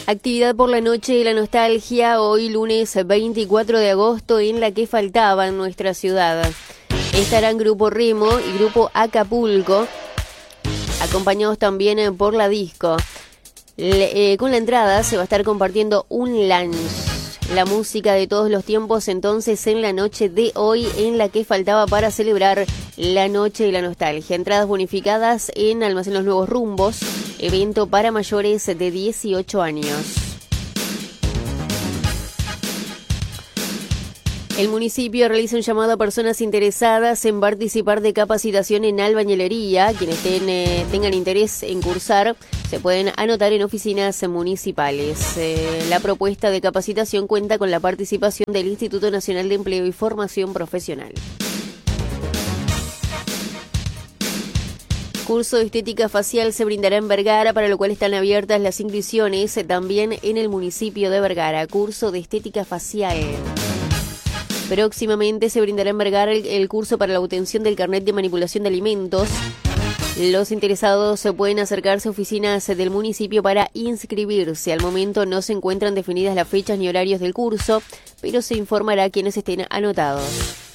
Actividad por la noche de la nostalgia, hoy lunes 24 de agosto, en la que faltaba en nuestra ciudad. Estarán Grupo Remo y Grupo Acapulco, acompañados también por la disco. Con la entrada se va a estar compartiendo un lunch. La música de todos los tiempos entonces en la noche de hoy, en la que faltaba para celebrar la noche de la nostalgia. Entradas bonificadas en Almacén Los Nuevos Rumbos, evento para mayores de 18 años. El municipio realiza un llamado a personas interesadas en participar de capacitación en albañilería. Quienes tengan interés en cursar se pueden anotar en oficinas municipales. La propuesta de capacitación cuenta con la participación del Instituto Nacional de Empleo y Formación Profesional. Curso de estética facial se brindará en Vergara, para lo cual están abiertas las inscripciones también en el municipio de Vergara. Curso de estética facial. Próximamente se brindará en Vergara el curso para la obtención del carnet de manipulación de alimentos. Los interesados se pueden acercarse a oficinas del municipio para inscribirse. Al momento no se encuentran definidas las fechas ni horarios del curso, pero se informará a quienes estén anotados.